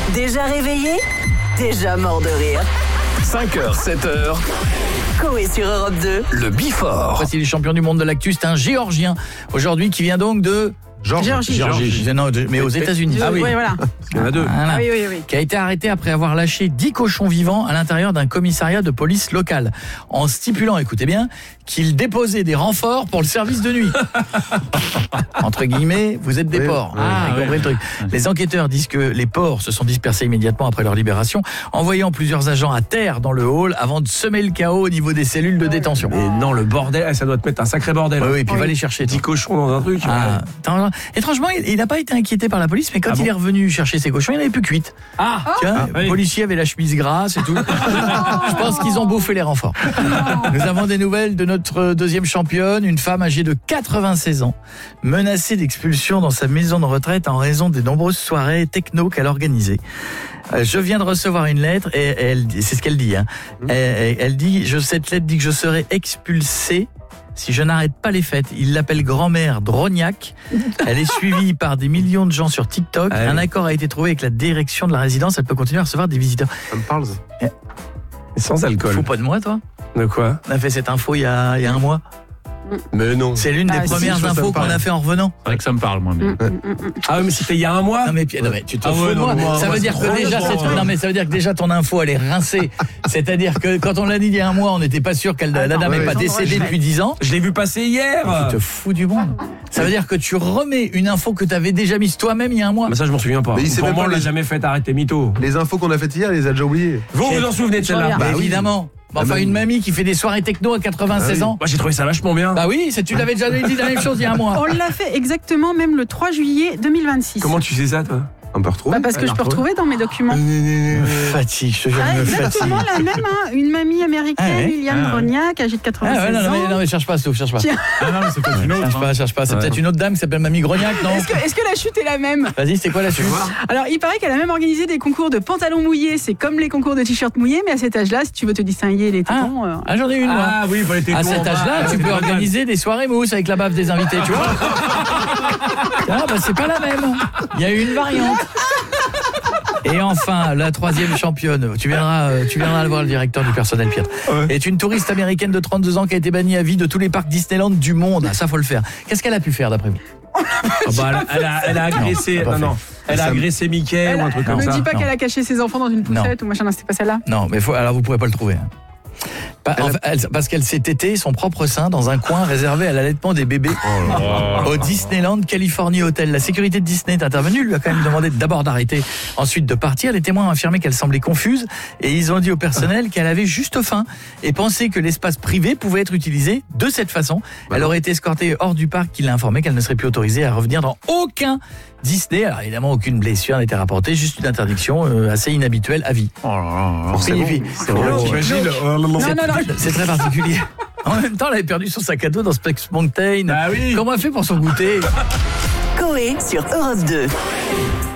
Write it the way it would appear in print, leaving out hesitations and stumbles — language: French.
Déjà réveillé? Déjà mort de rire. 5h, 7h, Coé sur Europe 2. le Bifort. Voici les champions du monde de l'actu, c'est un Géorgien aujourd'hui qui vient donc de Géorgie. Non, mais aux États-Unis. Oui, voilà. Il y en a deux. Voilà. Oui. Qui a été arrêté après avoir lâché 10 cochons vivants à l'intérieur d'un commissariat de police local, en stipulant, écoutez bien, qu'il déposait des renforts pour le service de nuit. Entre guillemets, vous êtes des porcs. Vous comprenez le truc. Les enquêteurs disent que les porcs se sont dispersés immédiatement après leur libération, envoyant plusieurs agents à terre dans le hall avant de semer le chaos au niveau des cellules de détention. Et non, le bordel, ça doit te mettre un sacré bordel. Oui, et puis va les chercher. 10 cochons dans un truc. Étrangement, il n'a pas été inquiété par la police, mais quand il est revenu chercher ses cochons, il n'avait plus que 8. Le policier avait la chemise grasse et tout. Je pense qu'ils ont bouffé les renforts. Nous avons des nouvelles de notre deuxième championne, une femme âgée de 96 ans, menacée d'expulsion dans sa maison de retraite en raison des nombreuses soirées techno qu'elle organisait. Je viens de recevoir une lettre et c'est ce qu'elle dit. Elle dit, cette lettre dit que je serai expulsée si je n'arrête pas les fêtes. Il l'appelle grand-mère Drognac. Elle est suivie par des millions de gens sur TikTok. Un accord a été trouvé avec la direction de la résidence. Elle peut continuer à recevoir des visiteurs. Ça me parle. Sans alcool. Fous pas de moi, toi? De quoi? On a fait cette info il y a un mois. Mais non. C'est l'une des premières infos qu'on a fait en revenant. C'est vrai que ça me parle, moi. Ah, mais c'était il y a un mois? Non mais tu te fous de moi. Ça veut dire que déjà ça veut dire que déjà ton info elle est rincée. C'est-à-dire que quand on l'a dit il y a un mois, on n'était pas sûr que la dame n'est pas décédée depuis 10 ans. Je l'ai vu passer hier. Tu te fous du monde. Ça veut dire que tu remets une info que tu avais déjà mise toi-même il y a un mois. Mais ça je m'en souviens pas. Mais il sait Pour même moi, pas on l'a les- jamais fait, arrêtez mytho. Les infos qu'on a faites hier, il les a déjà oubliées. Vous en souvenez de celle-là? Bah évidemment. Enfin une mamie qui fait des soirées techno à 96 ans. Moi j'ai trouvé ça vachement bien. Bah oui, tu l'avais déjà dit la même chose il y a un mois. On l'a fait exactement même le 3 juillet 2026. Comment tu sais ça, toi? On peut retrouver. Parce que je peux retrouver dans mes documents. Fatigue, je te jure, me Exactement fatigue. la même, une mamie américaine, Liliane Drognac, âgée de 96 ans. Non mais cherche pas, Stouff, cherche pas. Tiens. Ah non, c'est peut-être une autre. Cherche pas, c'est peut-être une autre dame qui s'appelle Mamie Grognac, non? Est-ce que la chute est la même? Vas-y, c'est quoi la chute? Alors, il paraît qu'elle a même organisé des concours de pantalons mouillés. C'est comme les concours de t-shirts mouillés, mais à cet âge-là, si tu veux te distinguer les tétons... J'en ai une, moi. Ah oui, fallait À cet âge-là, tu peux organiser des soirées mousse avec la baffe des invités, tu vois. C'est pas la même. Il y a eu une variante. Et enfin, la troisième championne, tu viendras aller voir le directeur du personnel, Pierre, est une touriste américaine de 32 ans qui a été bannie à vie de tous les parcs Disneyland du monde. Ah, ça, faut le faire. Qu'est-ce qu'elle a pu faire, d'après vous? Elle a agressé. Non. Elle a agressé Mickey ou un truc comme ça. Ne dis pas Non. qu'elle a caché ses enfants dans une poussette ou machin, non, c'était pas celle-là. Non, mais alors vous pourrez pas le trouver. Parce qu'elle s'est tétée son propre sein dans un coin réservé à l'allaitement des bébés au Disneyland California Hotel. La sécurité de Disney est intervenue, lui a quand même demandé d'abord d'arrêter, ensuite de partir. Les témoins ont affirmé qu'elle semblait confuse et ils ont dit au personnel qu'elle avait juste faim et pensé que l'espace privé pouvait être utilisé de cette façon. Elle aurait été escortée hors du parc, qui l'a informé qu'elle ne serait plus autorisée à revenir dans aucun Disney. Alors évidemment, aucune blessure n'a été rapportée, juste une interdiction assez inhabituelle à vie. C'est très particulier. En même temps, elle avait perdu son sac à dos dans Space Mountain. Ah oui. Comment elle fait pour son goûter? Coé sur Europe 2.